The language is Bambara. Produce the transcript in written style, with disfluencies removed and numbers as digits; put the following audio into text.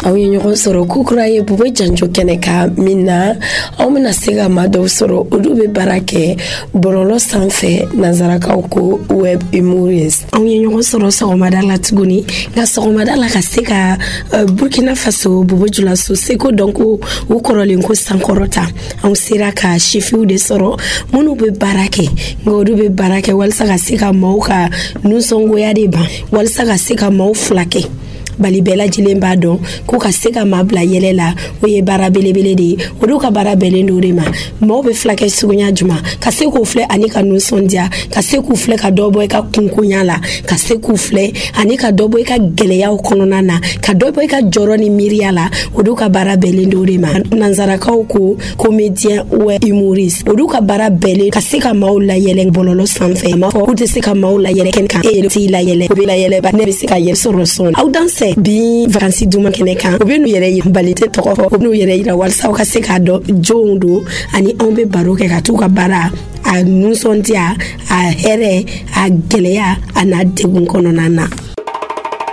aw ye ɲɔgɔn sɔrɔ kukura ye Bubo Janjo kɛnɛ ka min na aw bɛna se ka maa dɔw sɔrɔ olu bɛ baara kɛ bɔlɔlɔ sanfɛ nanzarakaw ko web humorist. Aw ye ɲɔgɔn sɔrɔ sɔgɔmada la tuguni nka sɔgɔmada la ka se ka Burkina Faso Bobo Julaso seko dɔn ko u kɔrɔlen ko sankɔrɔta anw sera ka chifiw de sɔrɔ minnu bɛ baara kɛ nka olu bɛ baara kɛ walasa ka se ka maaw ka nusɔngoya de ban walasa ka se ka maaw fila kɛ bali bɛɛ lajɛlen b'a dɔn ko ka se ka maa bila yɛlɛ la o ye baara belebele de ye olu ka baara bɛnnen do de ma maaw bɛ filakɛ suguya juma ka se k'u filɛ ani ka nusɔndiya ka se k'u filɛ ka dɔ bɔ i ka kunkonya la ka se k'u filɛ ani ka dɔ bɔ i ka gɛlɛyaw kɔnɔna na ka dɔ bɔ i ka jɔrɔ ni miiriya la olu ka baara bɛnnen do de ma nanzarakaw ko comédien web humoriste olu ka baara bɛnnen ka se ka maaw layɛlɛ bɔlɔlɔ sanfɛ a m'a fɔ k'u tɛ se ka maaw layɛlɛ kɛnɛ kan e yɛrɛ t'i layɛlɛ o bɛ layɛlɛ ba ne bɛ se ka yɛrɛ sɔrɔ sɔn aw danse bi vacances duma kɛnɛ kan u bɛ n'u yɛrɛ yira bali tɛ tɔgɔ fɔ u bɛ n'u yɛrɛ yira walasa u ka se k'a dɔn jɔnw don ani anw bɛ baro kɛ ka t'u ka baara a nusɔndiya a hɛrɛ a gɛlɛya a n'a degun kɔnɔna na.